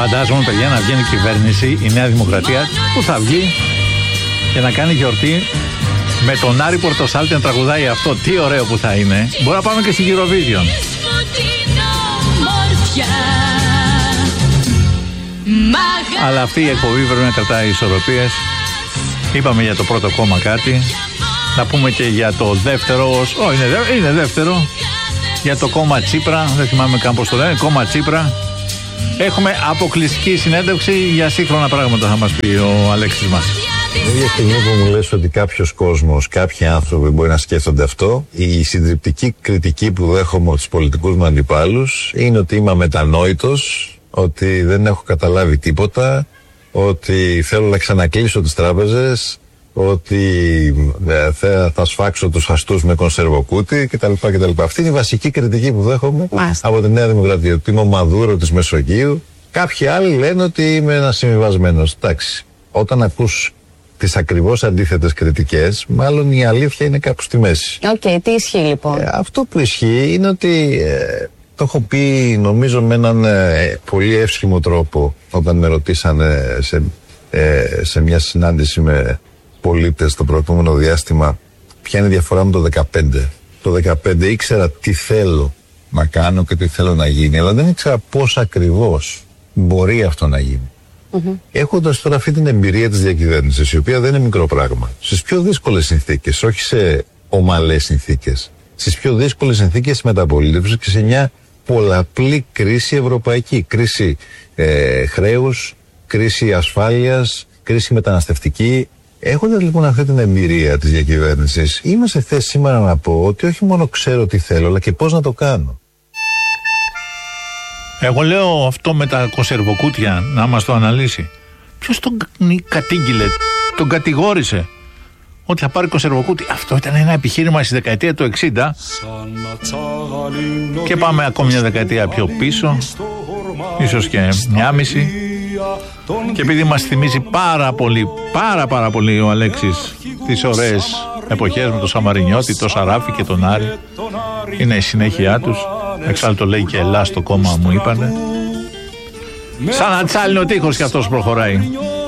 Φαντάζομαι, παιδιά, να βγαίνει κυβέρνηση η Νέα Δημοκρατία που θα βγει και να κάνει γιορτή με τον Άρη Πορτοσάλτη να τραγουδάει αυτό. Τι ωραίο που θα είναι. Μπορεί να πάμε και στην Eurovision. Αλλά αυτή η εκπομπή πρέπει να κρατάει ισορροπίες. Είπαμε για το πρώτο κόμμα κάτι. Να πούμε και για το δεύτερο. Είναι δεύτερο. Για το κόμμα Τσίπρα. Δεν θυμάμαι καν πώς το λένε. Κόμμα Τσίπρα. Έχουμε αποκλειστική συνέντευξη για σύγχρονα πράγματα, θα μας πει ο Αλέξης μας. Την ίδια στιγμή που μου λες ότι κάποιος κόσμος, κάποιοι άνθρωποι μπορεί να σκέφτονται αυτό, η συντριπτική κριτική που δέχομαι από τους πολιτικούς μου αντιπάλους είναι ότι είμαι αμετανόητος, ότι δεν έχω καταλάβει τίποτα, ότι θέλω να ξανακλείσω τις τράπεζες, ότι θα σφάξω τους αστούς με κονσερβοκούτι κτλ. Αυτή είναι η βασική κριτική που δέχομαι από τη Νέα Δημοκρατία. Ότι είμαι ο Μαδούρο της Μεσογείου. Κάποιοι άλλοι λένε ότι είμαι ένας συμβιβασμένος. Εντάξει, όταν ακούς τις ακριβώς αντίθετες κριτικές, μάλλον η αλήθεια είναι κάπου στη μέση. Τι ισχύει λοιπόν? Αυτό που ισχύει είναι ότι το έχω πει νομίζω με έναν πολύ εύσχυμο τρόπο όταν με ρωτήσανε σε μια συνάντηση με πολίτες το προηγούμενο διάστημα ποια είναι η διαφορά με το 2015. Το 2015 ήξερα τι θέλω να κάνω και τι θέλω να γίνει, αλλά δεν ήξερα πώς ακριβώς μπορεί αυτό να γίνει. Έχοντας τώρα αυτή την εμπειρία της διακυβέρνησης, η οποία δεν είναι μικρό πράγμα, στις πιο δύσκολες συνθήκες, όχι σε ομαλές συνθήκες, στις πιο δύσκολες συνθήκες μεταπολίτευσης και σε μια πολλαπλή κρίση ευρωπαϊκή, κρίση χρέους, κρίση ασφάλειας, κρίση μεταναστευτική. Έχοντας λοιπόν αυτή την εμπειρία της διακυβέρνησης, είμαι σε θέση σήμερα να πω ότι όχι μόνο ξέρω τι θέλω, αλλά και πώς να το κάνω. Εγώ λέω αυτό με τα κονσερβοκούτια να μας το αναλύσει. Ποιος τον κατήγγειλε, τον κατηγόρησε ότι θα πάρει κονσερβοκούτι? Αυτό ήταν ένα επιχείρημα στη δεκαετία του 60 και πάμε ακόμη μια δεκαετία πιο πίσω, ίσως και μια μισή. Και επειδή μας θυμίζει πάρα πολύ ο Αλέξης τις ωραίες εποχές με τον Σαμαρινιώτη, τον Σαράφη και τον Άρη, είναι η συνέχεια τους. Εξάλλου το λέει και Ελλάς το κόμμα, μου είπανε. Σαν να τσάλινε ο τείχος και αυτός προχωράει.